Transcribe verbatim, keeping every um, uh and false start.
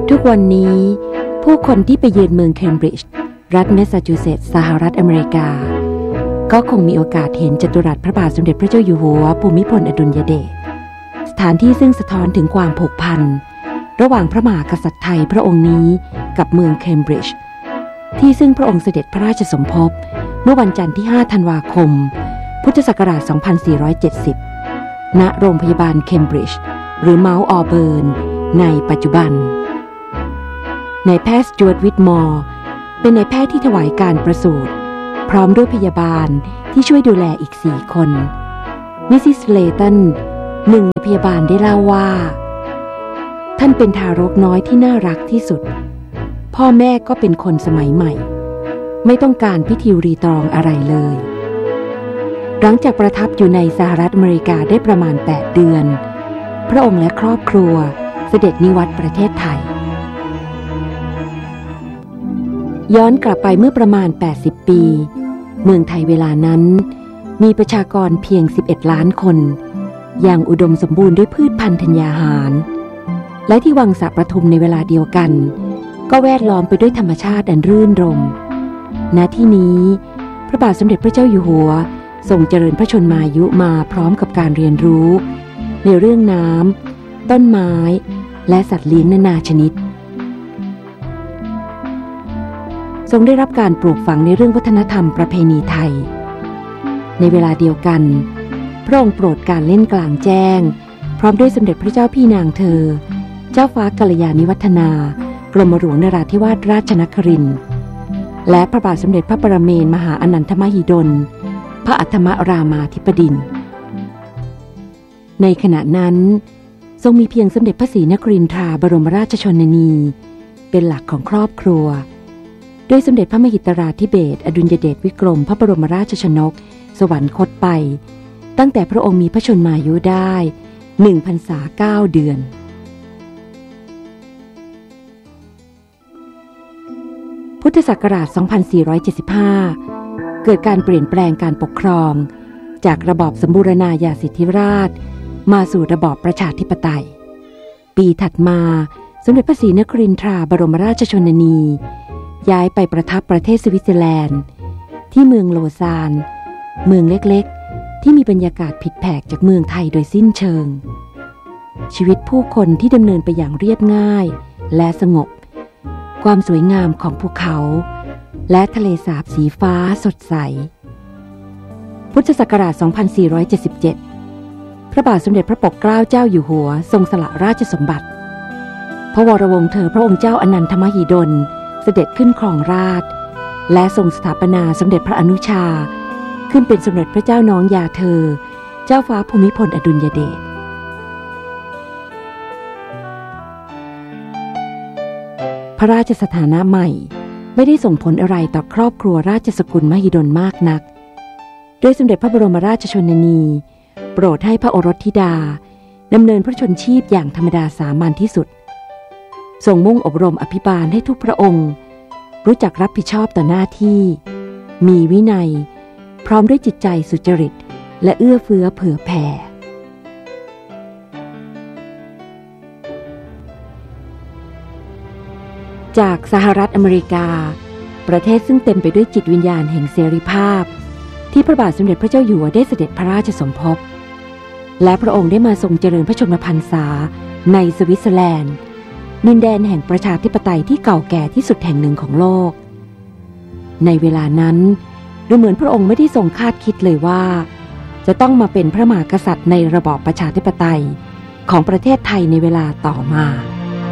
ทุกวันนี้ผู้คนที่ไปเยือนเมืองเคมบริดจ์รัฐแมสซาชูเซตส์สหรัฐอเมริกาก็คงมีโอกาสเห็นจัตุรัสพระบาทสมเด็จพระเจ้าอยู่หัวภูมิพลอดุลยเดชสถานที่ซึ่งสะท้อนถึงความผูกพันระหว่างพระมหากษัตริย์ไทยพระองค์นี้กับเมืองเคมบริดจ์ที่ซึ่งพระองค์เสด็จพระราชสมภพเมื่อวันจันทร์ที่ห้าธันวาคมพุทธศักราชสองพันสี่ร้อยเจ็ดสิบณโรงพยาบาลเคมบริดจ์หรือเมาท์ออเบิร์นในปัจจุบันนายแพทย์สจ๊วตวิทมอร์เป็นนายแพทย์ที่ถวายการประสูติพร้อมด้วยพยาบาลที่ช่วยดูแลอีกสี่คนมิสซิสเลตันหนึ่งในพยาบาลได้เล่าว่าท่านเป็นทารกน้อยที่น่ารักที่สุดพ่อแม่ก็เป็นคนสมัยใหม่ไม่ต้องการพิธีรีตรองอะไรเลยหลังจากประทับอยู่ในสหรัฐอเมริกาได้ประมาณแปดเดือนพระองค์และครอบครัวเสด็จนิวัตประเทศไทยย้อนกลับไปเมื่อประมาณแปดสิบปีเมืองไทยเวลานั้นมีประชากรเพียงสิบเอ็ดล้านคนอย่างอุดมสมบูรณ์ด้วยพืชพันธุ์ธัญญาหารและที่วังสระประทุมในเวลาเดียวกันก็แวดล้อมไปด้วยธรรมชาติอันรื่นรมย์ณที่นี้พระบาทสมเด็จพระเจ้าอยู่หัวทรงเจริญพระชนมายุมาพร้อมกับการเรียนรู้ในเรื่องน้ำต้นไม้และสัตว์เลี้ยงนานาชนิดทรงได้รับการปลูกฝังในเรื่องวัฒนธรรมประเพณีไทยในเวลาเดียวกันพระองค์โปรดการเล่นกลางแจ้งพร้อมด้วยสมเด็จพระเจ้าพี่นางเธอเจ้าฟ้ากัลยาณิวัฒนากรมหลวงนราธิวาสราชนครินทร์และพระบาทสมเด็จพระปรเมนมหาอนันทมหิดลพระอัฏฐมรามาธิบดินทร์ในขณะนั้นทรงมีเพียงสมเด็จพระศรีนครินทราบรมราชชนนีเป็นหลักของครอบครัวโดยสมเด็จพระมหิดลราธิเบศรอดุลยเดชวิกรมพระบรมราชชนกสวรรคตไปตั้งแต่พระองค์มีพระชนมายุได้หนึ่งพรรษาเก้าเดือนพุทธศักราชสองพันสี่ร้อยเจ็ดสิบห้าเกิดการเปลี่ยนแปลงการปกครองจากระบอบสมบูรณาญาสิทธิราชมาสู่ระบอบประชาธิปไตยปีถัดมาสมเด็จพระศรีนครินทราบรมราชชนนีย้ายไปประทับประเทศสวิตเซอร์แลนด์ที่เมืองโลซานเมืองเล็กๆที่มีบรรยากาศผิดแผกจากเมืองไทยโดยสิ้นเชิงชีวิตผู้คนที่ดำเนินไปอย่างเรียบง่ายและสงบความสวยงามของภูเขาและทะเลสาบสีฟ้าสดใสพุทธศักราชสองพันสี่ร้อยเจ็ดสิบเจ็ดพระบาทสมเด็จพระปกเกล้าเจ้าอยู่หัวทรงสละราชสมบัติพระวรวงศ์เธอพระองค์เจ้าอนันทมหิดลเสด็จขึ้นครองราชย์และทรงสถาปนาสมเด็จพระอนุชาขึ้นเป็นสมเด็จพระเจ้าน้องยาเธอเจ้าฟ้าภูมิพลอดุลยเดชพระราชสถานะใหม่ไม่ได้ส่งผลอะไรต่อครอบครัวราชสกุลมหิดลมากนักโดยสมเด็จพระบรมราชชนนีโปรดให้พระโอรสธิดาดำเนินพระชนชีพอย่างธรรมดาสามัญที่สุดทรงมุ่งอบรมอภิบาลให้ทุกพระองค์รู้จักรับผิดชอบต่อหน้าที่มีวินัยพร้อมด้วยจิตใจสุจริตและเอื้อเฟื้อเผื่อแผ่จากสหรัฐอเมริกาประเทศซึ่งเต็มไปด้วยจิตวิญญาณแห่งเสรีภาพที่พระบาทสมเด็จพระเจ้าอยู่หัวได้เสด็จพระราชสมภพและพระองค์ได้มาทรงเจริญพระชนมพรรษาในสวิตเซอร์แลนด์ดินแดนแห่งประชาธิปไตยที่เก่าแก่ที่สุดแห่งหนึ่งของโลกในเวลานั้นดูเหมือนพระองค์ไม่ได้ทรงคาดคิดเลยว่าจะต้องมาเป็นพระมหากษัตริย์ในระบอบประชาธิปไตยของประเทศไทยในเวลาต่อมา